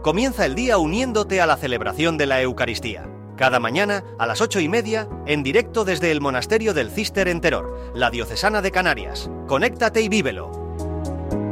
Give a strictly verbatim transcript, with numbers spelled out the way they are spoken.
Comienza el día uniéndote a la celebración de la Eucaristía. Cada mañana, a las ocho y media, en directo desde el Monasterio del Císter en Teror, la Diocesana de Canarias. Conéctate y vívelo.